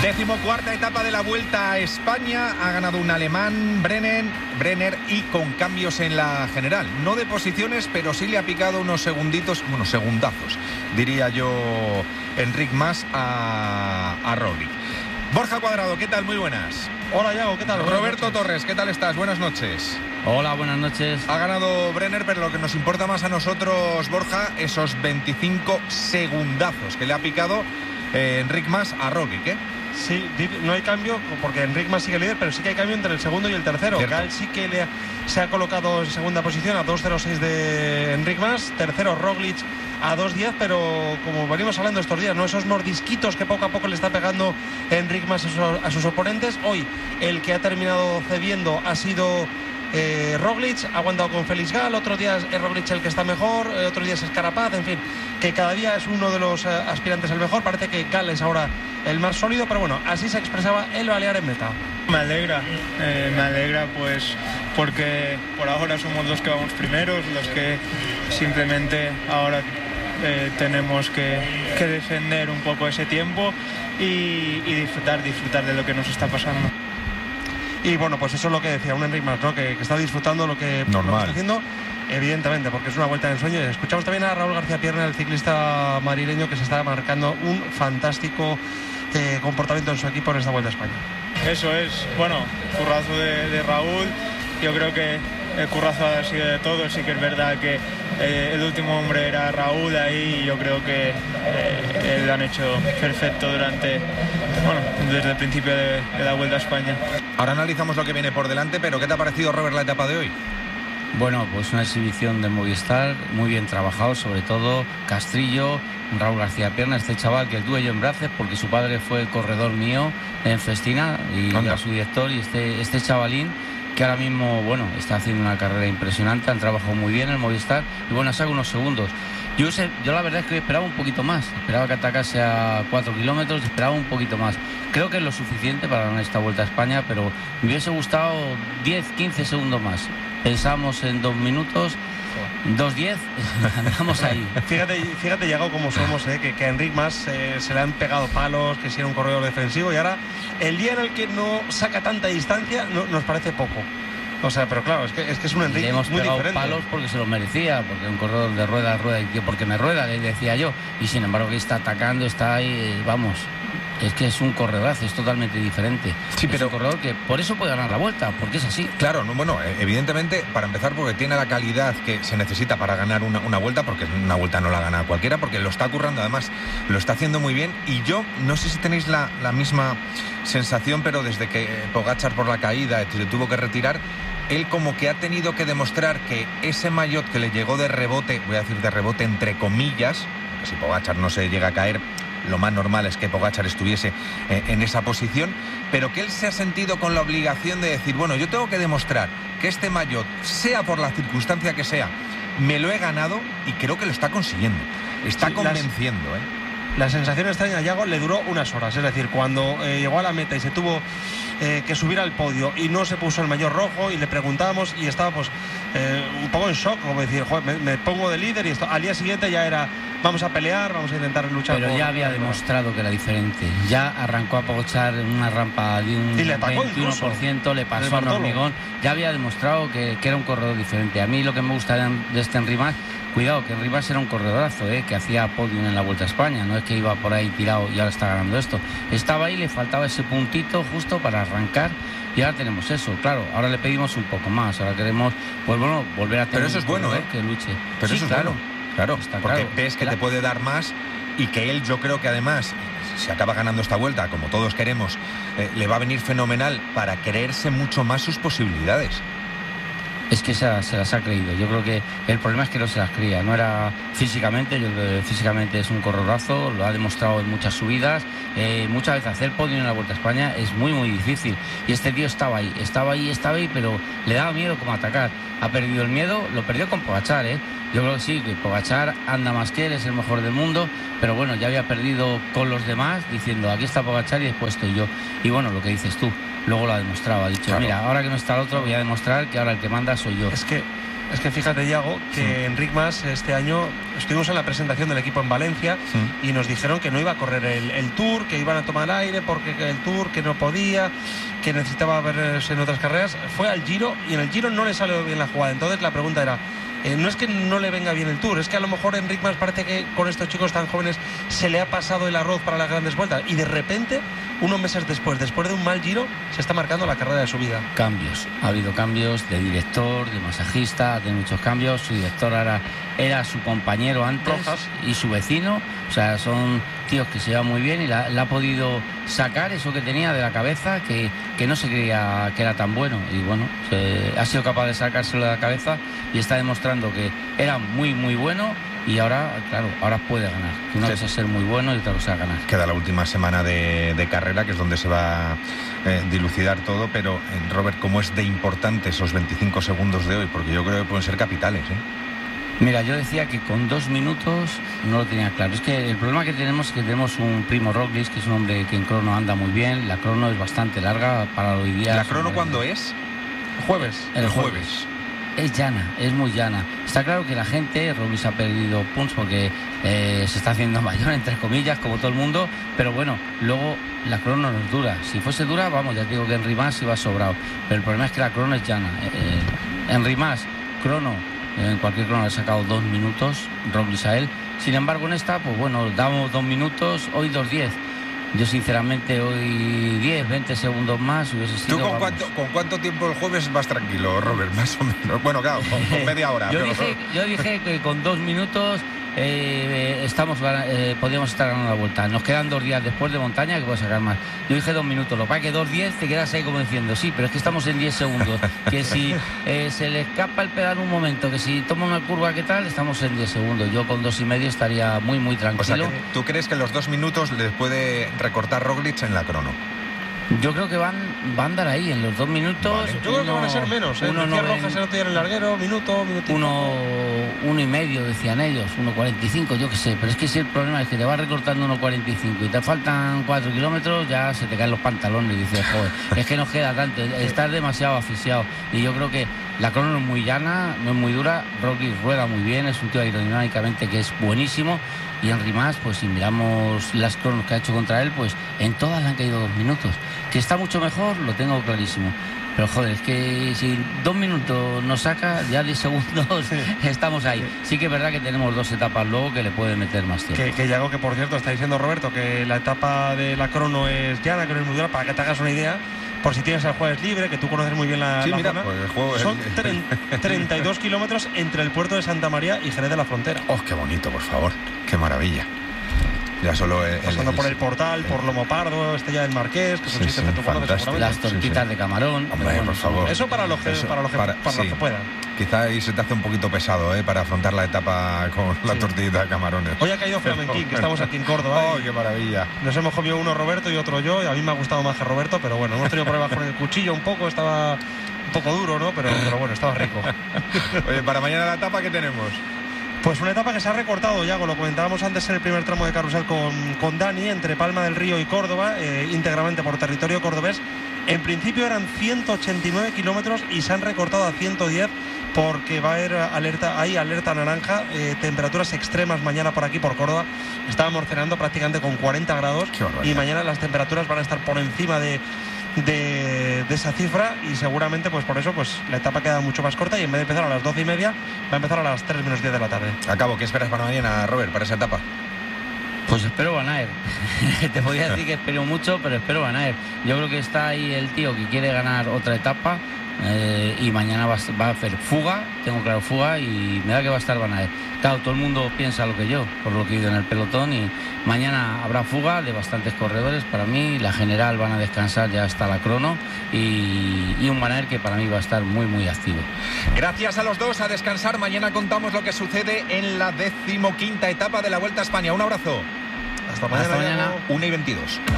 14ª etapa de la Vuelta a España. Ha ganado un alemán, Brenner, y con cambios en la general. No de posiciones, pero sí le ha picado unos segundazos, diría yo, Enric Mas a Roglic. Borja Cuadrado, ¿qué tal? Muy buenas. Hola, Iago, ¿qué tal? Roberto Torres, ¿qué tal estás? Buenas noches. Hola, buenas noches. Ha ganado Brenner, pero lo que nos importa más a nosotros, Borja, esos 25 segundazos que le ha picado Enric Mas a Roglic, ¿eh? Sí, no hay cambio porque Enric Mas sigue líder, pero sí que hay cambio entre el segundo y el tercero. Gal sí que se ha colocado en segunda posición a 2.06 de Enric Mas, tercero Roglic a 2.10, pero como venimos hablando estos días, ¿no? Esos mordisquitos que poco a poco le está pegando Enric Mas a sus oponentes. Hoy el que ha terminado cediendo ha sido Roglic, ha aguantado con Félix Gal, otro día es Roglic el que está mejor, otro día es Carapaz, en fin, que cada día es uno de los aspirantes al mejor. Parece que Gal es ahora el más sólido, pero bueno, así se expresaba el balear en meta. Me alegra pues porque por ahora somos los que vamos primeros, los que simplemente ahora tenemos que defender un poco ese tiempo y disfrutar de lo que nos está pasando. Y bueno, pues eso es lo que decía un Enric Mas, ¿no? Que está disfrutando lo que está haciendo, evidentemente, porque es una vuelta de ensueño. Escuchamos también a Raúl García Pierna, el ciclista madrileño, que se está marcando un fantástico comportamiento en su equipo en esta Vuelta a España. Eso es, bueno, currazo de Raúl. Yo creo que el currazo ha sido de todos. Sí que es verdad que el último hombre era Raúl ahí, y yo creo que lo han hecho perfecto desde el principio de la Vuelta a España. Ahora analizamos lo que viene por delante, pero ¿qué te ha parecido, Robert, la etapa de hoy? Bueno, pues una exhibición de Movistar, muy bien trabajado, sobre todo Castrillo, Raúl García Pierna, este chaval que tuve yo en brazos porque su padre fue corredor mío en Festina y era su director, y este chavalín que ahora mismo, bueno, está haciendo una carrera impresionante, han trabajado muy bien en Movistar y bueno, saca unos segundos. Yo la verdad es que esperaba un poquito más, esperaba que atacase a 4 kilómetros, esperaba un poquito más. Creo que es lo suficiente para ganar esta Vuelta a España, pero me hubiese gustado 10-15 segundos más. Pensamos en 2 minutos, 2.10, andamos ahí. Fíjate, Iago, cómo somos, que a Enric Mas se le han pegado palos, que si era un corredor defensivo, y ahora el día en el que no saca tanta distancia nos parece poco. O sea, pero claro, es que es un Enric le hemos muy pegado diferente. Palos porque se los merecía, porque un corredor de rueda, y tío, porque me rueda, le decía yo. Y sin embargo que está atacando, está ahí, vamos. Es que es un corredorazo, es totalmente diferente. Sí, pero es un corredor que por eso puede ganar la Vuelta, porque es así. Claro, bueno, evidentemente, para empezar, porque tiene la calidad que se necesita para ganar una Vuelta, porque una Vuelta no la gana cualquiera, porque lo está currando, además, lo está haciendo muy bien. Y yo no sé si tenéis la misma sensación, pero desde que Pogačar por la caída se tuvo que retirar, él como que ha tenido que demostrar que ese maillot que le llegó de rebote, voy a decir de rebote entre comillas, porque si Pogačar no se llega a caer, lo más normal es que Pogačar estuviese en esa posición, pero que él se ha sentido con la obligación de decir, bueno, yo tengo que demostrar que este maillot, sea por la circunstancia que sea, me lo he ganado, y creo que lo está consiguiendo, está convenciendo. La sensación extraña, Iago, le duró unas horas, es decir, cuando llegó a la meta y se tuvo que subir al podio y no se puso el maillot rojo, y le preguntábamos y estaba pues un poco en shock, como decir, joder, me pongo de líder, y esto al día siguiente ya era, vamos a pelear, vamos a intentar luchar. Pero ya había demostrado que era diferente, ya arrancó a Pogačar en una rampa de un 21%, le pasó al hormigón, ya había demostrado que era un corredor diferente. A mí lo que me gusta de este Enric Mas, cuidado, que Enric Mas era un corredorazo, que hacía podium en la Vuelta a España, no es que iba por ahí tirado y ahora está ganando esto. Estaba ahí, le faltaba ese puntito justo para arrancar, y ahora tenemos eso. Claro, ahora le pedimos un poco más, ahora queremos, pues bueno, volver a tener. Pero eso es bueno, que luche. Pero sí, eso es claro. Claro, porque ves que te puede dar más, y que él, yo creo que además, si acaba ganando esta Vuelta, como todos queremos, le va a venir fenomenal para creerse mucho más sus posibilidades. Es que se las ha creído. Yo creo que el problema es que no se las creía. No era físicamente, yo creo que físicamente es un corredorazo, lo ha demostrado en muchas subidas. Muchas veces hacer podio en la Vuelta a España es muy, muy difícil. Y este tío estaba ahí, pero le daba miedo como atacar. Ha perdido el miedo, lo perdió con Pogačar, Yo creo que sí, que Pogačar anda más que él, es el mejor del mundo, pero bueno, ya había perdido con los demás, diciendo, aquí está Pogačar y después estoy yo. Y bueno, lo que dices tú, luego lo ha demostrado, ha dicho, claro, mira, ahora que no está el otro, voy a demostrar que ahora el que manda soy yo. Es que Es que fíjate, Iago, que Enric Mas este año estuvimos en la presentación del equipo en Valencia y nos dijeron que no iba a correr el Tour, que iban a tomar aire porque el Tour, que no podía, que necesitaba verse en otras carreras. Fue al Giro y en el Giro no le salió bien la jugada. Entonces la pregunta era, no es que no le venga bien el Tour, es que a lo mejor Enric Mas parece que con estos chicos tan jóvenes se le ha pasado el arroz para las grandes vueltas y de repente, unos meses después de un mal Giro, se está marcando la carrera de su vida. Cambios, ha habido cambios de director, de masajista, de muchos cambios. Su director ahora era su compañero antes Rojas. Y su vecino, o sea, son tíos que se llevan muy bien y le ha podido sacar eso que tenía de la cabeza, que no se creía que era tan bueno, y bueno, ha sido capaz de sacárselo de la cabeza y está demostrando que era muy muy bueno. Y ahora, claro, ahora puede ganar. Una cosa es ser muy bueno y otra cosa es ganar. Queda la última semana de carrera, que es donde se va a dilucidar todo, pero Robert, ¿cómo es de importante esos 25 segundos de hoy? Porque yo creo que pueden ser capitales, ¿eh? Mira, yo decía que con 2 minutos no lo tenía claro. Es que el problema que tenemos es que tenemos un Primo Roglic, que es un hombre que en crono anda muy bien. La crono es bastante larga para hoy día. ¿La crono cuándo es? Jueves. El jueves. Es llana, es muy llana. Está claro que la gente, Roglic ha perdido puntos porque se está haciendo mayor, entre comillas, como todo el mundo, pero bueno, luego la crono no es dura. Si fuese dura, vamos, ya te digo que Enric Mas iba sobrado, pero el problema es que la crono es llana. Enric Mas, crono, en cualquier crono le ha sacado 2 minutos, Roglic a él. Sin embargo, en esta, pues bueno, damos 2 minutos, hoy 2:10. Yo sinceramente hoy 10, 20 segundos más hubiese sido... ¿Tú con cuánto tiempo el jueves vas tranquilo, Robert? Más o menos. Bueno, claro, con media hora. Yo dije que con 2 minutos podíamos estar ganando la vuelta. Nos quedan 2 días después de montaña que puedo sacar más. Yo dije 2 minutos, lo que pasa es que 2:10 te quedas ahí como diciendo, sí, pero es que estamos en 10 segundos. Que si se le escapa el pedal un momento, que si toma una curva, ¿qué tal? Estamos en 10 segundos. Yo con 2,5 estaría muy, muy tranquilo. O sea, que ¿tú crees que los 2 minutos les puede recortar Roglic en la crono? Yo creo que van a andar ahí en los 2 minutos. Vale. Yo creo que van a ser menos. Decía Rojas el otro día en el larguero, minuto y poco. 1,5 decían ellos, 1,45, yo qué sé. Pero es que si el problema es que te vas recortando 1,45 y te faltan 4 kilómetros, ya se te caen los pantalones y dices, joder, es que nos queda tanto, estás demasiado asfixiado. Y yo creo que la crono no es muy llana, no es muy dura. Roglic rueda muy bien, es un tío aerodinámicamente que es buenísimo. Y Enric Mas, pues si miramos las cronos que ha hecho contra él, pues en todas le han caído 2 minutos. Que está mucho mejor, lo tengo clarísimo. Pero joder, es que si 2 minutos nos saca, ya 10 segundos estamos ahí. Sí que es verdad que tenemos 2 etapas luego que le puede meter más tiempo. Que Iago, que por cierto está diciendo Roberto que la etapa de la crono es llana, que no es muy dura, para que te hagas una idea. Por si tienes el jueves libre, que tú conoces muy bien la zona. Pues el juego son 32 kilómetros entre el puerto de Santa María y Jerez de la Frontera. ¡Oh, qué bonito, por favor! ¡Qué maravilla! Ya solo pasando por el Portal, por Lomo Pardo, Estella del Marqués, que son sitios que tú conoces seguramente. Las tortitas de camarón. Hombre, por favor. Eso para los que puedan. Quizá ahí se te hace un poquito pesado, para afrontar la etapa con la tortita de camarones. Hoy ha caído Flamenquín, que estamos aquí en Córdoba. ¡Oh, qué maravilla! Nos hemos comido uno Roberto y otro yo, y a mí me ha gustado más que Roberto, pero bueno, hemos tenido pruebas con el cuchillo un poco, estaba un poco duro, ¿no? Pero bueno, estaba rico. Oye, para mañana la etapa, ¿qué tenemos? Pues una etapa que se ha recortado, Iago, lo comentábamos antes en el primer tramo de carrusel con Dani, entre Palma del Río y Córdoba, íntegramente por territorio cordobés. En principio eran 189 kilómetros y se han recortado a 110 porque va a haber alerta naranja, temperaturas extremas mañana por aquí, por Córdoba. Estábamos cenando prácticamente con 40 grados y mañana las temperaturas van a estar por encima de esa cifra y seguramente pues por eso pues la etapa queda mucho más corta y en vez de empezar a las 12:30 va a empezar a las 3 menos 10 de la tarde. Acabo, ¿qué esperas para mañana, Robert, para esa etapa? Pues espero Van Aert. Te podría decir que espero mucho, pero espero Van Aert. Yo creo que está ahí el tío que quiere ganar otra etapa y mañana va a hacer fuga, tengo claro fuga, y me da que va a estar Van Aert. Claro, todo el mundo piensa lo que yo, por lo que he ido en el pelotón, y mañana habrá fuga de bastantes corredores. Para mí, la general van a descansar ya hasta la crono y un Van Aert que para mí va a estar muy, muy activo. Gracias a los dos, a descansar. Mañana contamos lo que sucede en la 15ª etapa de la Vuelta a España. Un abrazo. Hasta mañana. 1:22.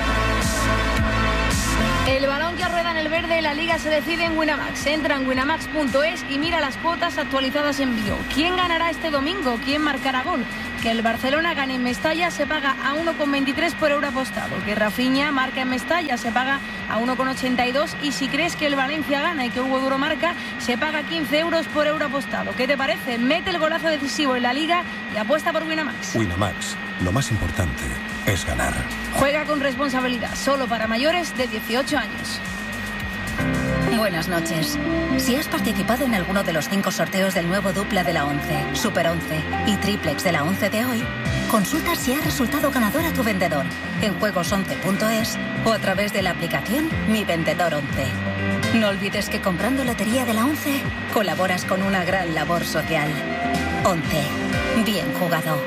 El balón que rueda en el verde, la liga se decide en Winamax. Entra en winamax.es y mira las cuotas actualizadas en vivo. ¿Quién ganará este domingo? ¿Quién marcará gol? que el Barcelona gane en Mestalla se paga a 1,23 por euro apostado. Que Rafinha marca en Mestalla se paga a 1,82. Y si crees que el Valencia gana y que Hugo Duro marca, se paga 15 euros por euro apostado. ¿Qué te parece? Mete el golazo decisivo en la Liga y apuesta por Winamax. Winamax, lo más importante es ganar. Juega con responsabilidad, solo para mayores de 18 años. Buenas noches. Si has participado en alguno de los 5 sorteos del nuevo dupla de la 11, Super 11 y Triplex de la 11 de hoy, consulta si ha resultado ganador a tu vendedor en juegos11.es o a través de la aplicación Mi Vendedor 11. No olvides que comprando lotería de la 11 colaboras con una gran labor social. 11. Bien jugado.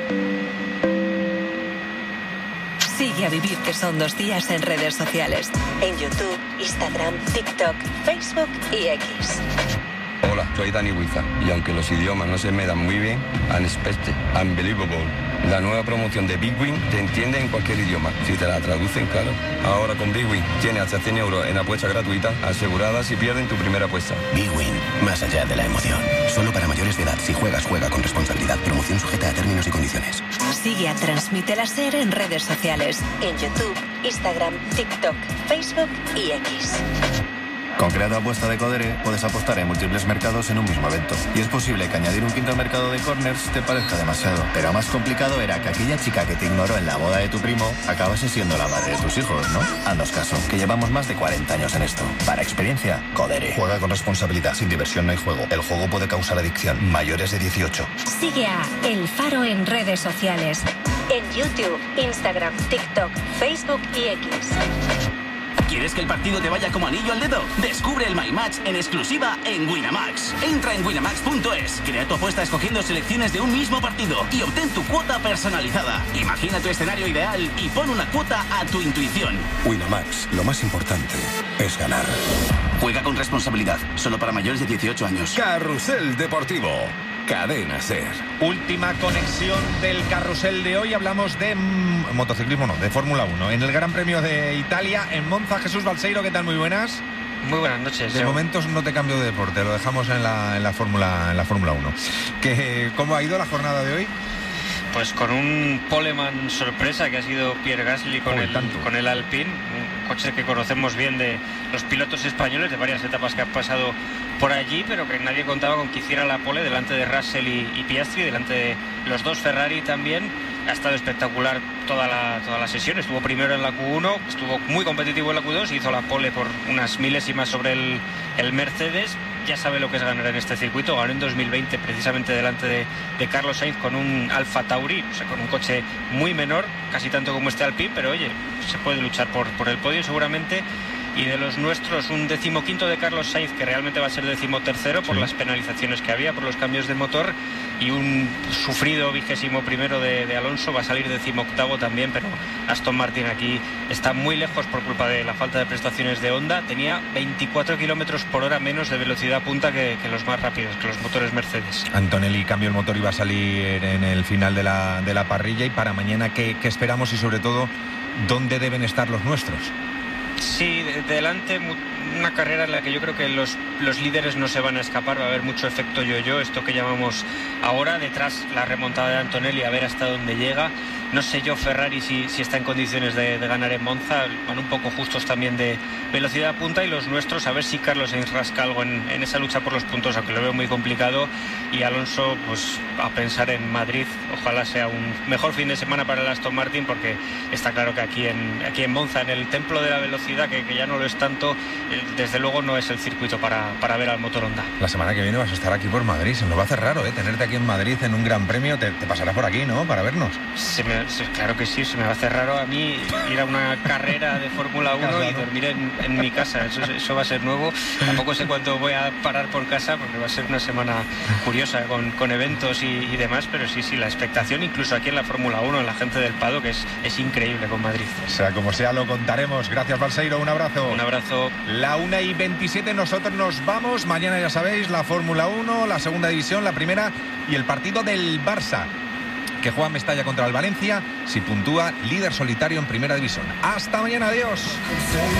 Sigue a Vivir que son 2 días en redes sociales. En YouTube, Instagram, TikTok, Facebook y X. Hola, soy Dani Huiza y aunque los idiomas no se me dan muy bien, Unexpected, Unbelievable, la nueva promoción de Big Win te entiende en cualquier idioma, si te la traducen, claro. Ahora con Big Win tienes hasta 100 euros en apuesta gratuita asegurada si pierden tu primera apuesta. Big Win, más allá de la emoción. Solo para mayores de edad. Si juegas, juega con responsabilidad. Promoción sujeta a términos y condiciones. Sigue a Transmite la SER en redes sociales. En YouTube, Instagram, TikTok, Facebook y X. Con Creado Apuesta de Codere puedes apostar en múltiples mercados en un mismo evento. Y es posible que añadir un quinto mercado de corners te parezca demasiado. Pero más complicado era que aquella chica que te ignoró en la boda de tu primo acabase siendo la madre de tus hijos, ¿no? Haznos caso, que llevamos más de 40 años en esto. Para experiencia, Codere. Juega con responsabilidad. Sin diversión no hay juego. El juego puede causar adicción. Mayores de 18. Sigue a El Faro en redes sociales. En YouTube, Instagram, TikTok, Facebook y X. ¿Quieres que el partido te vaya como anillo al dedo? Descubre el My Match en exclusiva en Winamax. Entra en winamax.es, crea tu apuesta escogiendo selecciones de un mismo partido y obtén tu cuota personalizada. Imagina tu escenario ideal y pon una cuota a tu intuición. Winamax, lo más importante es ganar. Juega con responsabilidad, solo para mayores de 18 años. Carrusel Deportivo. Cadena SER. Última conexión del carrusel de hoy. Hablamos de motociclismo, no, de Fórmula 1. En el Gran Premio de Italia, en Monza, Jesús Balseiro, ¿qué tal? Muy buenas. Muy buenas noches. De momento no te cambio de deporte, lo dejamos en la Fórmula 1. ¿Cómo ha ido la jornada de hoy? Pues con un poleman sorpresa que ha sido Pierre Gasly con el Alpine, un coche que conocemos bien de los pilotos españoles, de varias etapas que han pasado por allí, pero que nadie contaba con que hiciera la pole delante de Russell y Piastri, delante de los dos Ferrari también. Ha estado espectacular toda la sesión, estuvo primero en la Q1, estuvo muy competitivo en la Q2, hizo la pole por unas milésimas sobre el Mercedes. Ya sabe lo que es ganar en este circuito, ganó en 2020 precisamente delante de Carlos Sainz con un Alfa Tauri, o sea, con un coche muy menor, casi tanto como este Alpine, pero oye, se puede luchar por el podio seguramente. Y de los nuestros, un 15º de Carlos Sainz, que realmente va a ser 13º por las penalizaciones que había, por los cambios de motor, y un sufrido 21º de Alonso, va a salir 18º también, pero Aston Martin aquí está muy lejos por culpa de la falta de prestaciones de Honda. Tenía 24 km por hora menos de velocidad punta que los más rápidos, que los motores Mercedes. Antonelli cambió el motor y va a salir en el final de la parrilla. Y para mañana, ¿qué esperamos? Y sobre todo, ¿dónde deben estar los nuestros? Sí, delante una carrera en la que yo creo que los líderes no se van a escapar, va a haber mucho efecto yo-yo, esto que llamamos ahora. Detrás la remontada de Antonelli, a ver hasta dónde llega. No sé yo Ferrari si está en condiciones de ganar en Monza, van un poco justos también de velocidad punta, y los nuestros a ver si Carlos Sainz rasca algo en esa lucha por los puntos, aunque lo veo muy complicado. Y Alonso, pues a pensar en Madrid, ojalá sea un mejor fin de semana para el Aston Martin, porque está claro que aquí en Monza, en el templo de la velocidad, que ya no lo es tanto, desde luego no es el circuito para ver al motor Honda. La semana que viene vas a estar aquí por Madrid, se nos va a hacer raro, tenerte aquí en Madrid en un gran premio. Te pasarás por aquí, ¿no?, para vernos. Claro que sí, se me va a hacer raro a mí ir a una carrera de Fórmula 1 y dormir en mi casa, eso va a ser nuevo. Tampoco sé cuánto voy a parar por casa, porque va a ser una semana curiosa con eventos y demás, pero sí, la expectación incluso aquí en la Fórmula 1, en la gente del Pado, que es increíble con Madrid. Sea como sea, lo contaremos. Gracias, Balseiro, un abrazo. Un abrazo. La 1:27, nosotros nos vamos. Mañana, ya sabéis, la Fórmula 1, la segunda división, la primera, y el partido del Barça, que juega en Mestalla contra el Valencia. Si puntúa, líder solitario en primera división. Hasta mañana, adiós.